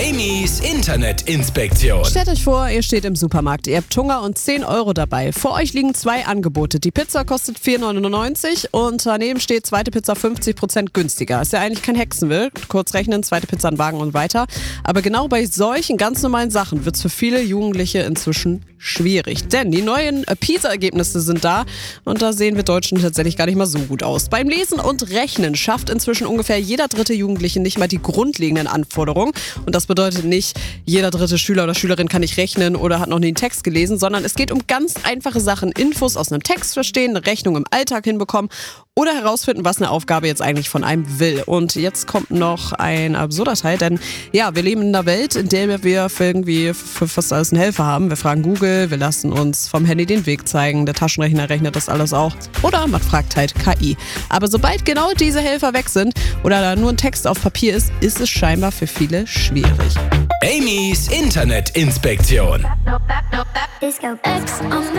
Amy's Internetinspektion. Stellt euch vor, ihr steht im Supermarkt, ihr habt Hunger und 10 Euro dabei. Vor euch liegen 2 Angebote. Die Pizza kostet 4,99 und daneben steht zweite Pizza 50% günstiger. Ist ja eigentlich kein Hexenwerk. Kurz rechnen, zweite Pizza an Wagen und weiter. Aber genau bei solchen ganz normalen Sachen wird es für viele Jugendliche inzwischen schwierig. Denn die neuen PISA-Ergebnisse sind da und da sehen wir Deutschen tatsächlich gar nicht mal so gut aus. Beim Lesen und Rechnen schafft inzwischen ungefähr jeder dritte Jugendliche nicht mal die grundlegenden Anforderungen. Und das bedeutet nicht, jeder dritte Schüler oder Schülerin kann nicht rechnen oder hat noch nie einen Text gelesen, sondern es geht um ganz einfache Sachen. Infos aus einem Text verstehen, eine Rechnung im Alltag hinbekommen oder herausfinden, was eine Aufgabe jetzt eigentlich von einem will. Und jetzt kommt noch ein absurder Teil, denn ja, wir leben in einer Welt, in der wir irgendwie für fast alles einen Helfer haben. Wir fragen Google, wir lassen uns vom Handy den Weg zeigen, der Taschenrechner rechnet das alles auch. Oder man fragt halt KI. Aber sobald genau diese Helfer weg sind oder da nur ein Text auf Papier ist, ist es scheinbar für viele schwierig. Amy's Internetinspektion.